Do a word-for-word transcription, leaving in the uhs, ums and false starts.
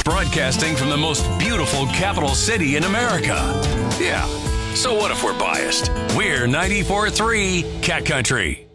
Broadcasting from the most beautiful capital city in America. Yeah, so what if we're biased? We're ninety-four point three Cat Country.